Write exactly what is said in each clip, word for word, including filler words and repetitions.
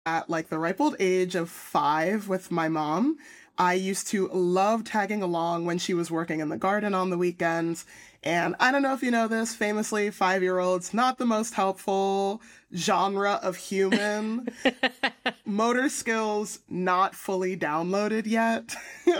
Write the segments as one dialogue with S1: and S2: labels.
S1: At like the ripe old age of five with my mom, I used to love tagging along when she was working in the garden on the weekends. And I don't know if you know this, famously, five-year-olds, not the most helpful genre of human. Motor skills not fully downloaded yet.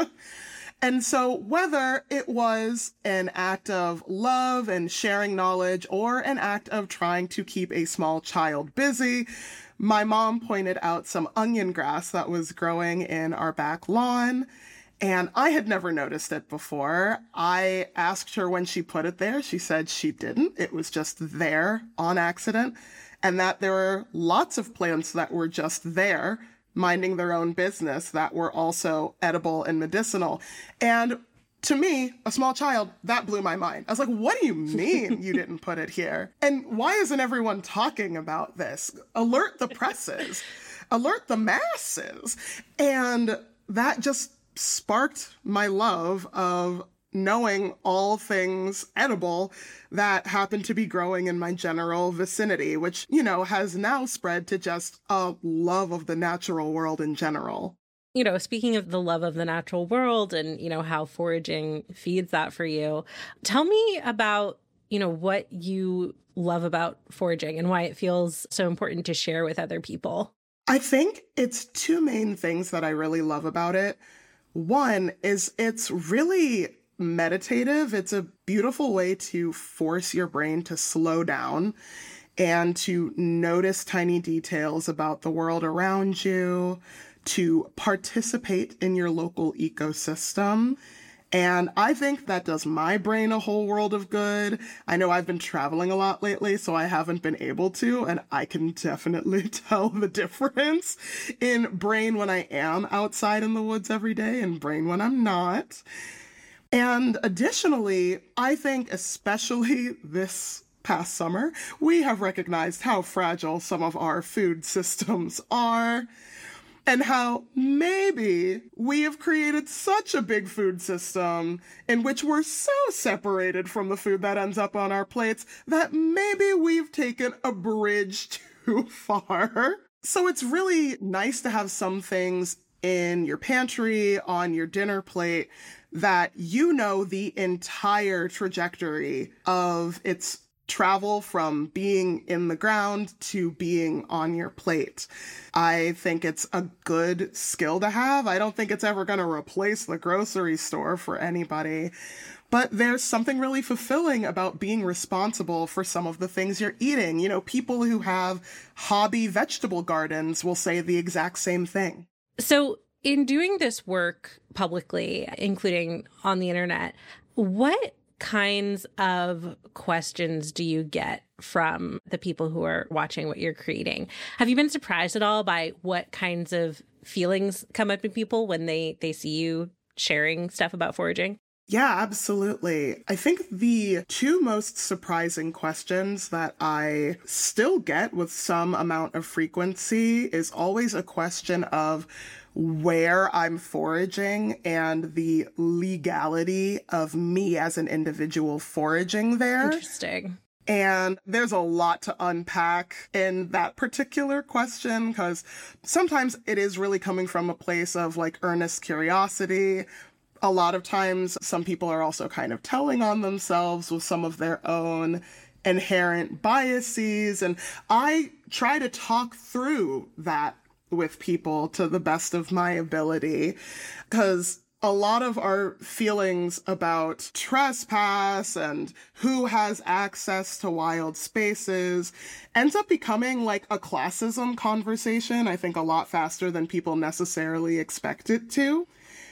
S1: And so whether it was an act of love and sharing knowledge or an act of trying to keep a small child busy, my mom pointed out some onion grass that was growing in our back lawn, and I had never noticed it before. I asked her when she put it there. She said she didn't. It was just there on accident, and that there were lots of plants that were just there, minding their own business, that were also edible and medicinal. And to me, a small child, that blew my mind. I was like, what do you mean you didn't put it here? And why isn't everyone talking about this? Alert the presses, alert the masses. And that just sparked my love of knowing all things edible that happen to be growing in my general vicinity, which, you know, has now spread to just a love of the natural world in general.
S2: You know, speaking of the love of the natural world and, you know, how foraging feeds that for you, tell me about, you know, what you love about foraging and why it feels so important to share with other people.
S1: I think it's two main things that I really love about it. One is it's really meditative. It's a beautiful way to force your brain to slow down and to notice tiny details about the world around you, to participate in your local ecosystem. And I think that does my brain a whole world of good. I know I've been traveling a lot lately, so I haven't been able to, and I can definitely tell the difference in brain when I am outside in the woods every day and brain when I'm not. And additionally, I think especially this past summer, we have recognized how fragile some of our food systems are. And how maybe we have created such a big food system in which we're so separated from the food that ends up on our plates that maybe we've taken a bridge too far. So it's really nice to have some things in your pantry, on your dinner plate, that you know the entire trajectory of its travel from being in the ground to being on your plate. I think it's a good skill to have. I don't think it's ever going to replace the grocery store for anybody, but there's something really fulfilling about being responsible for some of the things you're eating. You know, people who have hobby vegetable gardens will say the exact same thing.
S2: So in doing this work publicly, including on the internet, what kinds of questions do you get from the people who are watching what you're creating? Have you been surprised at all by what kinds of feelings come up in people when they, they see you sharing stuff about foraging?
S1: Yeah, absolutely. I think the two most surprising questions that I still get with some amount of frequency is always a question of where I'm foraging and the legality of me as an individual foraging there.
S2: Interesting.
S1: And there's a lot to unpack in that particular question, because sometimes it is really coming from a place of like earnest curiosity. A lot of times, some people are also kind of telling on themselves with some of their own inherent biases. And I try to talk through that with people to the best of my ability, because a lot of our feelings about trespass and who has access to wild spaces ends up becoming like a classism conversation, I think a lot faster than people necessarily expect it to.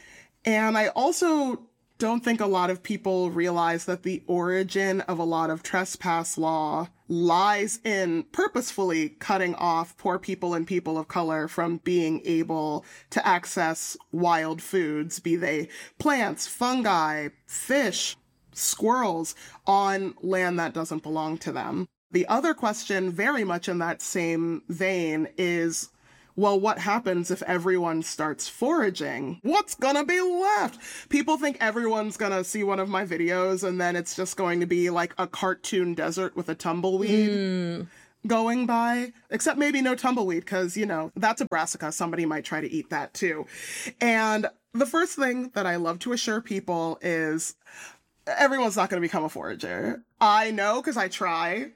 S1: And I also don't think a lot of people realize that the origin of a lot of trespass law lies in purposefully cutting off poor people and people of color from being able to access wild foods, be they plants, fungi, fish, squirrels, on land that doesn't belong to them. The other question, very much in that same vein, is, well, what happens if everyone starts foraging? What's gonna be left? People think everyone's gonna see one of my videos and then it's just going to be like a cartoon desert with a tumbleweed.
S2: Mm.
S1: going by, except maybe no tumbleweed, because, you know, that's a brassica. Somebody might try to eat that too. And the first thing that I love to assure people is everyone's not going to become a forager. I know, because I try.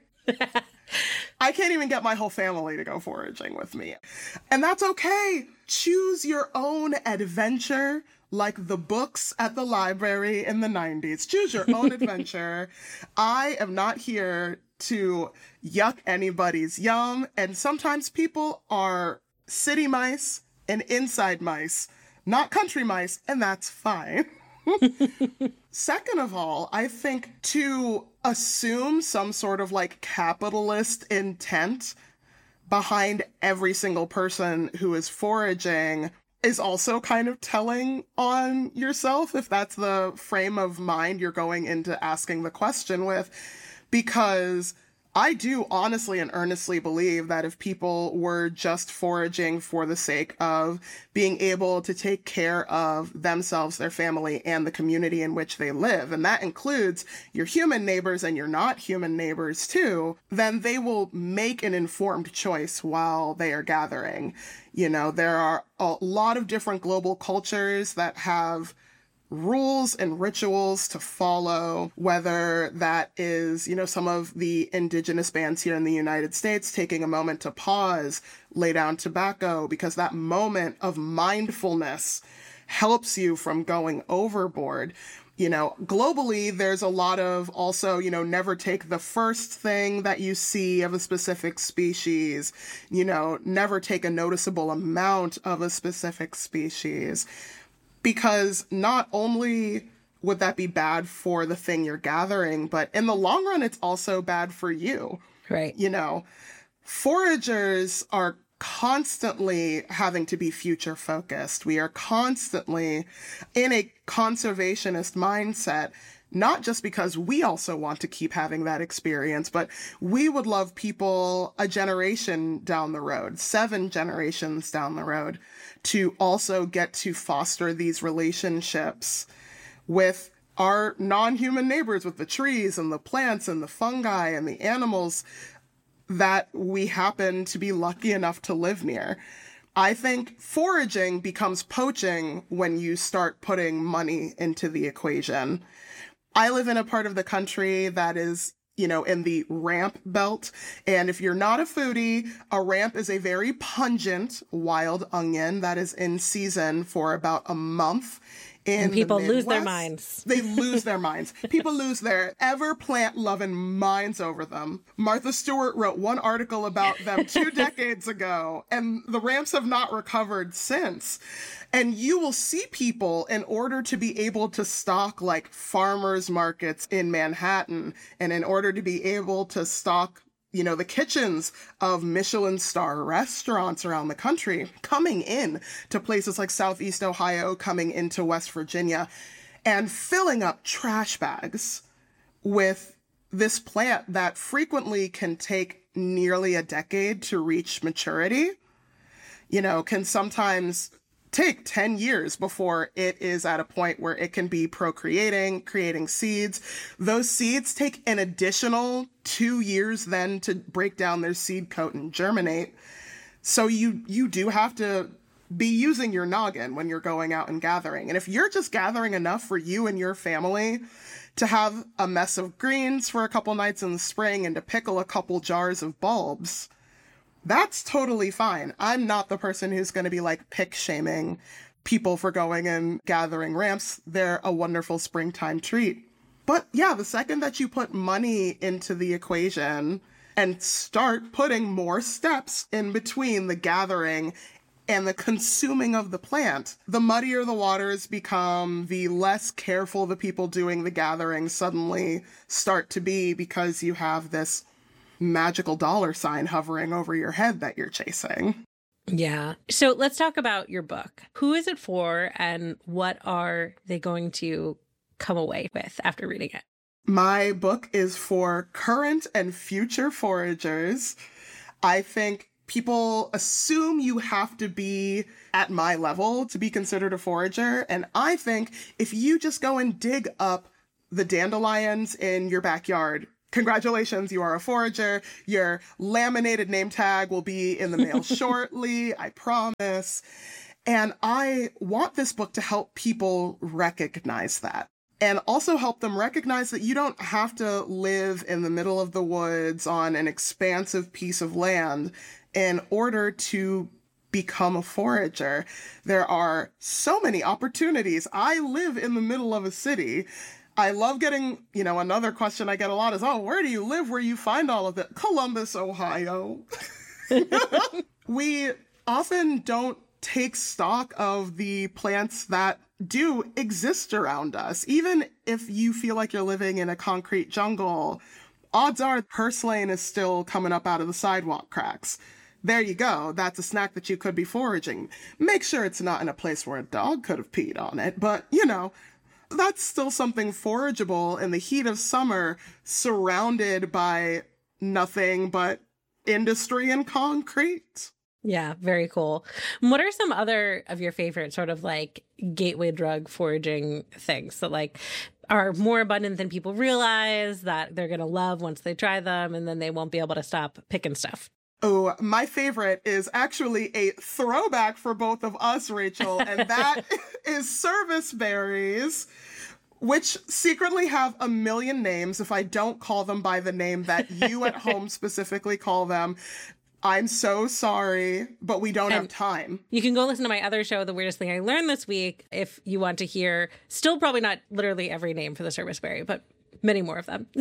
S1: I can't even get my whole family to go foraging with me. And that's okay. Choose your own adventure, like the books at the library in the nineties. Choose your own adventure. I am not here to yuck anybody's yum. And sometimes people are city mice and inside mice, not country mice, and that's fine. Second of all, I think to assume some sort of like capitalist intent behind every single person who is foraging is also kind of telling on yourself, if that's the frame of mind you're going into asking the question with. Because I do honestly and earnestly believe that if people were just foraging for the sake of being able to take care of themselves, their family, and the community in which they live, and that includes your human neighbors and your not human neighbors too, then they will make an informed choice while they are gathering. You know, there are a lot of different global cultures that have rules and rituals to follow, whether that is, you know, some of the indigenous bands here in the United States taking a moment to pause, lay down tobacco, because that moment of mindfulness helps you from going overboard. You know, globally, there's a lot of also, you know, never take the first thing that you see of a specific species, you know, never take a noticeable amount of a specific species. Because not only would that be bad for the thing you're gathering, but in the long run, it's also bad for you.
S2: Right.
S1: You know, foragers are constantly having to be future focused. We are constantly in a conservationist mindset, not just because we also want to keep having that experience, but we would love people a generation down the road, seven generations down the road, to also get to foster these relationships with our non-human neighbors, with the trees and the plants and the fungi and the animals that we happen to be lucky enough to live near. I think foraging becomes poaching when you start putting money into the equation. I live in a part of the country that is, you know, in the ramp belt. And if you're not a foodie, a ramp is a very pungent wild onion that is in season for about a month. In
S2: and people
S1: the
S2: lose their
S1: Midwest.
S2: minds.
S1: They lose their minds. People lose their ever plant-loving minds over them. Martha Stewart wrote one article about them two decades ago, and the ramps have not recovered since. And you will see people, in order to be able to stock like farmers markets in Manhattan, and in order to be able to stock, you know, the kitchens of Michelin star restaurants around the country, coming in to places like Southeast Ohio, coming into West Virginia, and filling up trash bags with this plant that frequently can take nearly a decade to reach maturity, you know, can sometimes take ten years before it is at a point where it can be procreating, creating seeds. Those seeds take an additional two years then to break down their seed coat and germinate. So you you do have to be using your noggin when you're going out and gathering. And if you're just gathering enough for you and your family to have a mess of greens for a couple nights in the spring and to pickle a couple jars of bulbs, that's totally fine. I'm not the person who's going to be like pick shaming people for going and gathering ramps. They're a wonderful springtime treat. But yeah, the second that you put money into the equation and start putting more steps in between the gathering and the consuming of the plant, the muddier the waters become, the less careful the people doing the gathering suddenly start to be, because you have this magical dollar sign hovering over your head that you're chasing.
S2: Yeah. So let's talk about your book. Who is it for, and what are they going to come away with after reading it?
S1: My book is for current and future foragers. I think people assume you have to be at my level to be considered a forager. And I think if you just go and dig up the dandelions in your backyard, congratulations, you are a forager. Your laminated name tag will be in the mail shortly, I promise. And I want this book to help people recognize that. And also help them recognize that you don't have to live in the middle of the woods on an expansive piece of land in order to become a forager. There are so many opportunities. I live in the middle of a city. I love getting, you know, another question I get a lot is, oh, where do you live where you find all of it? Columbus, Ohio. We often don't take stock of the plants that do exist around us. Even if you feel like you're living in a concrete jungle, odds are purslane is still coming up out of the sidewalk cracks. There you go. That's a snack that you could be foraging. Make sure it's not in a place where a dog could have peed on it, but, you know, that's still something forageable in the heat of summer, surrounded by nothing but industry and concrete.
S2: Yeah, very cool. What are some other of your favorite sort of like gateway drug foraging things that like are more abundant than people realize, that they're going to love once they try them, and then they won't be able to stop picking stuff?
S1: Oh, my favorite is actually a throwback for both of us, Rachel, and that is service berries, which secretly have a million names. If I don't call them by the name that you at home specifically call them, I'm so sorry, but we don't and have time.
S2: You can go listen to my other show, The Weirdest Thing I Learned This Week, if you want to hear, still probably not literally every name for the serviceberry, but many more of them.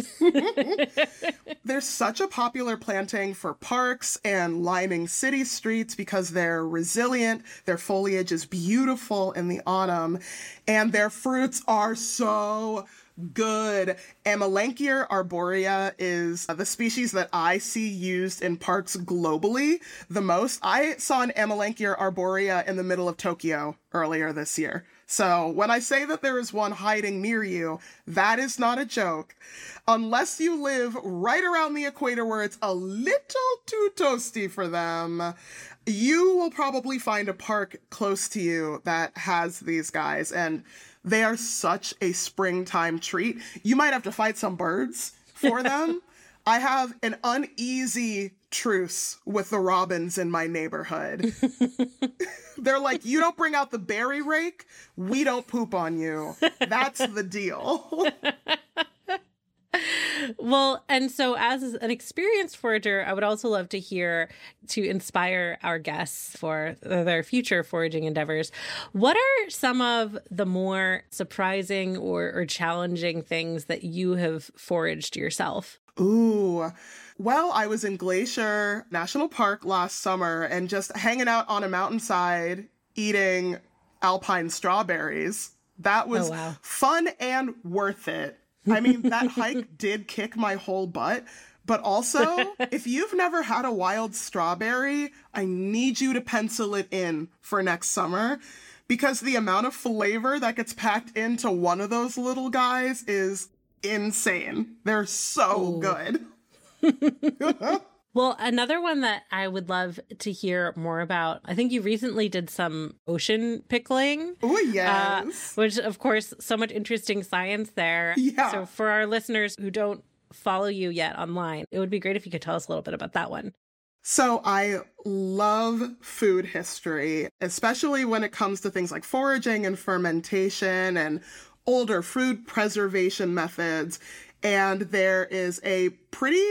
S1: They're such a popular planting for parks and lining city streets because they're resilient, their foliage is beautiful in the autumn, and their fruits are so good. Amelanchier arborea is the species that I see used in parks globally the most. I saw an Amelanchier arborea in the middle of Tokyo earlier this year. So when I say that there is one hiding near you, that is not a joke. Unless you live right around the equator where it's a little too toasty for them, you will probably find a park close to you that has these guys, and they are such a springtime treat. You might have to fight some birds for them. I have an uneasy truce with the robins in my neighborhood. They're like, you don't bring out the berry rake, we don't poop on you. That's the deal.
S2: Well, and so as an experienced forager, I would also love to hear, to inspire our guests for their future foraging endeavors, what are some of the more surprising or, or challenging things that you have foraged yourself?
S1: Ooh, well, I was in Glacier National Park last summer and just hanging out on a mountainside eating alpine strawberries. That was
S2: oh, wow.
S1: fun and worth it. I mean, that hike did kick my whole butt, but also, if you've never had a wild strawberry, I need you to pencil it in for next summer, because the amount of flavor that gets packed into one of those little guys is insane. They're so Ooh. Good.
S2: Well, another one that I would love to hear more about, I think you recently did some ocean pickling.
S1: Oh, yes.
S2: Uh, which, of course, so much interesting science there.
S1: Yeah.
S2: So for our listeners who don't follow you yet online, it would be great if you could tell us a little bit about that one.
S1: So I love food history, especially when it comes to things like foraging and fermentation and older food preservation methods. And there is a pretty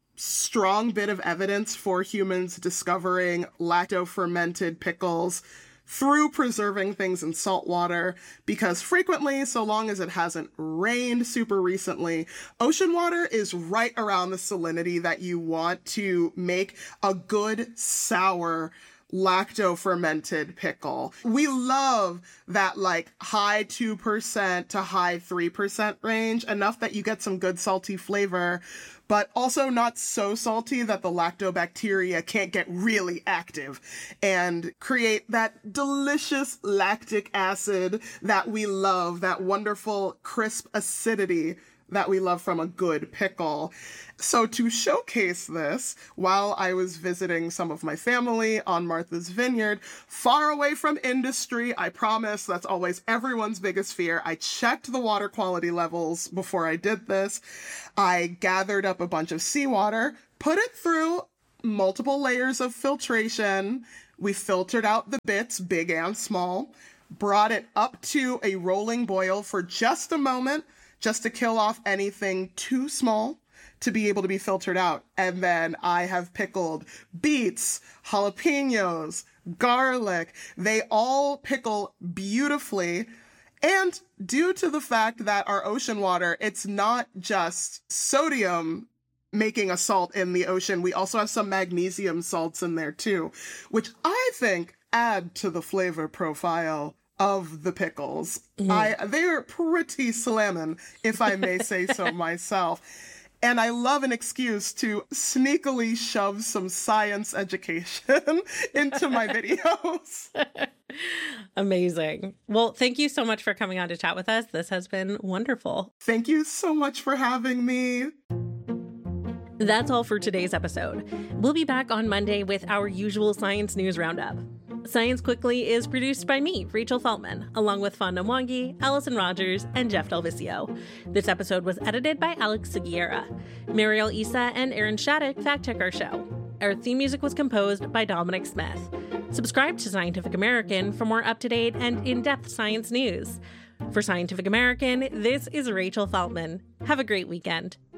S1: strong bit of evidence for humans discovering lacto-fermented pickles through preserving things in salt water, because frequently, so long as it hasn't rained super recently, ocean water is right around the salinity that you want to make a good sour lacto-fermented pickle. We love that like high two percent to high three percent range, enough that you get some good salty flavor, but also not so salty that the lactobacteria can't get really active and create that delicious lactic acid that we love, that wonderful crisp acidity that we love from a good pickle. So to showcase this, while I was visiting some of my family on Martha's Vineyard, far away from industry, I promise that's always everyone's biggest fear, I checked the water quality levels before I did this. I gathered up a bunch of seawater, put it through multiple layers of filtration. We filtered out the bits, big and small, brought it up to a rolling boil for just a moment, just to kill off anything too small to be able to be filtered out. And then I have pickled beets, jalapenos, garlic. They all pickle beautifully. And due to the fact that our ocean water, it's not just sodium making a salt in the ocean, we also have some magnesium salts in there too, which I think add to the flavor profile of the pickles. Mm. I they're pretty slamming, if I may say so myself. And I love an excuse to sneakily shove some science education into my videos.
S2: Amazing. Well, thank you so much for coming on to chat with us. This has been wonderful.
S1: Thank you so much for having me.
S2: That's all for today's episode. We'll be back on Monday with our usual science news roundup. Science Quickly is produced by me, Rachel Feltman, along with Fonda Mwangi, Allison Rogers, and Jeff Delvicio. This episode was edited by Alex Seguiera. Mariel Issa and Aaron Shattuck fact-check our show. Our theme music was composed by Dominic Smith. Subscribe to Scientific American for more up-to-date and in-depth science news. For Scientific American, this is Rachel Feltman. Have a great weekend.